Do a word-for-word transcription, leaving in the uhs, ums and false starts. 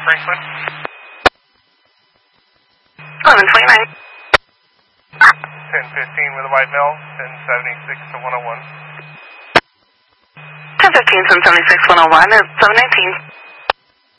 Franklin. eleven twenty-nine. ten fifteen with a white male, ten seventy-six to one oh one. ten fifteen, seven seventy-six, one oh one, seven nineteen.